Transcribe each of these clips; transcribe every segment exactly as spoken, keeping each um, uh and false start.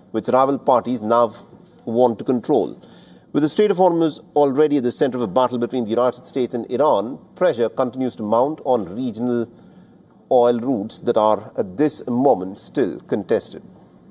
which rival parties now want to control. With the Strait of Hormuz already at the center of a battle between the United States and Iran, pressure continues to mount on regional oil routes that are at this moment still contested.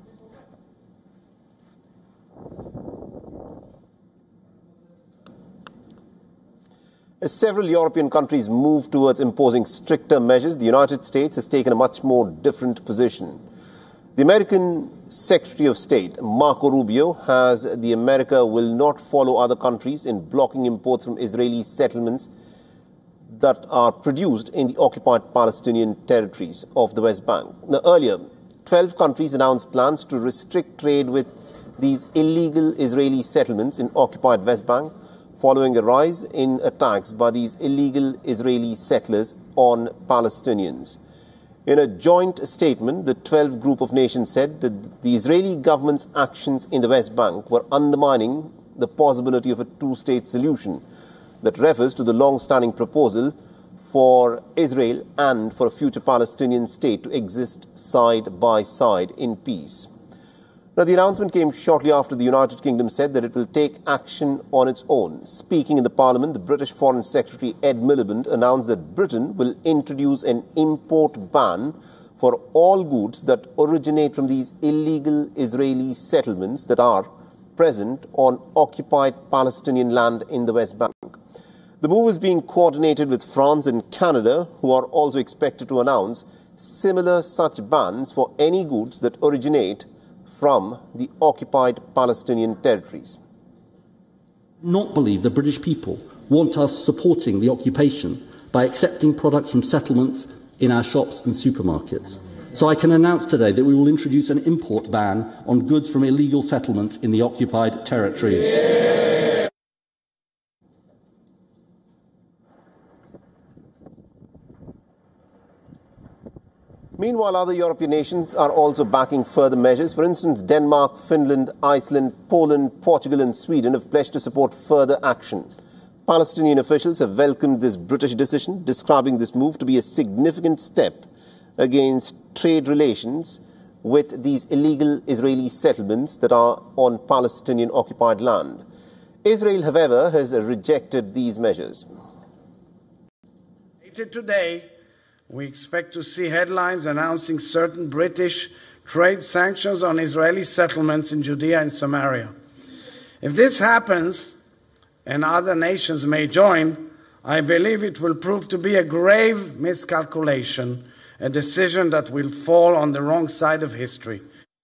As several European countries move towards imposing stricter measures, the United States has taken a much more different position. The American Secretary of State, Marco Rubio, has the America will not follow other countries in blocking imports from Israeli settlements that are produced in the occupied Palestinian territories of the West Bank. Now, earlier, twelve countries announced plans to restrict trade with these illegal Israeli settlements in occupied West Bank, following a rise in attacks by these illegal Israeli settlers on Palestinians. In a joint statement, the twelve group of nations said that the Israeli government's actions in the West Bank were undermining the possibility of a two-state solution that refers to the long-standing proposal for Israel and for a future Palestinian state to exist side by side in peace. Now, the announcement came shortly after the United Kingdom said that it will take action on its own. Speaking in the Parliament, the British Foreign Secretary Ed Miliband announced that Britain will introduce an import ban for all goods that originate from these illegal Israeli settlements that are present on occupied Palestinian land in the West Bank. The move is being coordinated with France and Canada, who are also expected to announce similar such bans for any goods that originate from the occupied Palestinian territories. Not believe the British people want us supporting the occupation by accepting products from settlements in our shops and supermarkets. So I can announce today that we will introduce an import ban on goods from illegal settlements in the occupied territories. Yeah. Meanwhile, other European nations are also backing further measures. For instance, Denmark, Finland, Iceland, Poland, Portugal and Sweden have pledged to support further action. Palestinian officials have welcomed this British decision, describing this move to be a significant step against trade relations with these illegal Israeli settlements that are on Palestinian occupied land. Israel, however, has rejected these measures. Later today, we expect to see headlines announcing certain British trade sanctions on Israeli settlements in Judea and Samaria. If this happens, and other nations may join, I believe it will prove to be a grave miscalculation, a decision that will fall on the wrong side of history.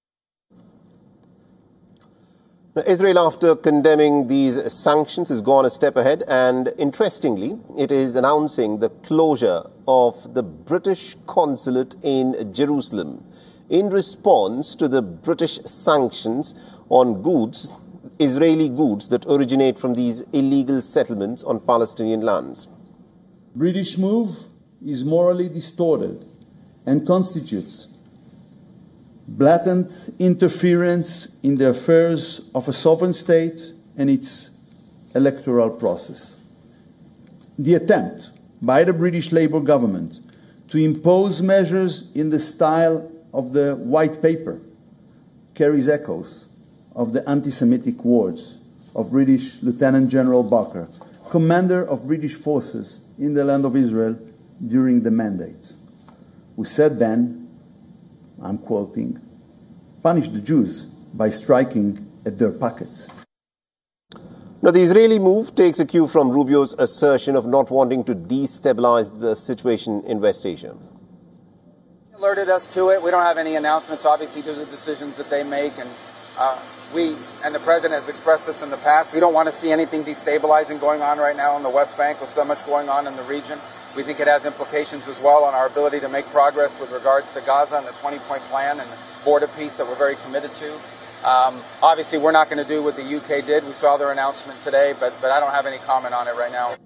Now, Israel, after condemning these sanctions, has gone a step ahead, and interestingly, it is announcing the closure of the British consulate in Jerusalem in response to the British sanctions on goods, Israeli goods that originate from these illegal settlements on Palestinian lands. British move is morally distorted and constitutes blatant interference in the affairs of a sovereign state and its electoral process. The attempt by the British Labour government to impose measures in the style of the White Paper carries echoes of the anti-Semitic words of British Lieutenant General Barker, commander of British forces in the land of Israel during the mandate, who said then, I'm quoting, "Punish the Jews by striking at their pockets." Now, the Israeli move takes a cue from Rubio's assertion of not wanting to destabilize the situation in West Asia. Alerted us to it. We don't have any announcements. Obviously, those are decisions that they make, and uh, we and the president has expressed this in the past. We don't want to see anything destabilizing going on right now in the West Bank with so much going on in the region. We think it has implications as well on our ability to make progress with regards to Gaza and the twenty-point plan and the border peace that we're very committed to. Um, obviously, we're not going to do what the U K did. We saw their announcement today, but, but I don't have any comment on it right now.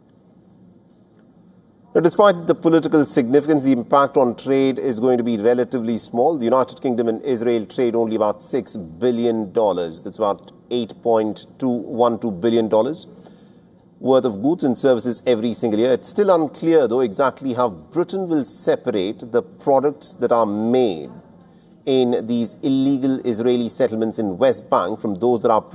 Now, despite the political significance, the impact on trade is going to be relatively small. The United Kingdom and Israel trade only about six billion dollars. That's about eight point two one two billion dollars worth of goods and services every single year. It's still unclear, though, exactly how Britain will separate the products that are made in these illegal Israeli settlements in West Bank from those that are